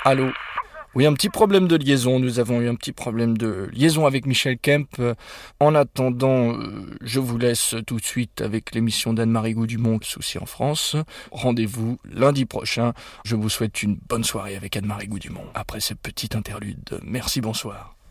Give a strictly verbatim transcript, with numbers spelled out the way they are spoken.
Allô ? Oui, un petit problème de liaison. Nous avons eu un petit problème de liaison avec Michel Kemp. En attendant, je vous laisse tout de suite avec l'émission d'Anne-Marie Gaudumont, Souci en France. Rendez-vous lundi prochain. Je vous souhaite une bonne soirée avec Anne-Marie Gaudumont. Après cette petite interlude, merci, bonsoir.